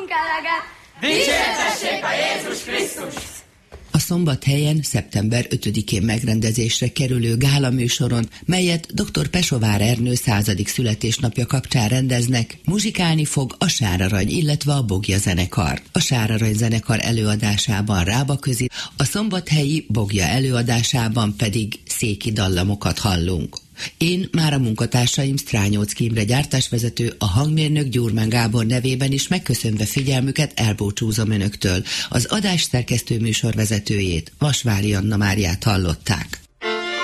adjunk eleget. Dicsértessék a Jézus Krisztus! A Szombathelyen szeptember 5-én megrendezésre kerülő gála műsoron, melyet dr. Pesovár Ernő 100. születésnapja kapcsán rendeznek, muzsikálni fog a Sárarany, illetve a Bogja zenekar. A Sárarany zenekar előadásában Rábaközi, a szombathelyi Bogja előadásában pedig széki dallamokat hallunk. Én már a munkatársaim Strányóczky Imre gyártásvezető, a hangmérnök Gyurmán Gábor nevében is megköszönve figyelmüket elbúcsúzom önöktől. Az adás szerkesztő műsorvezetőjét, Vasvári Anna Máriát hallották.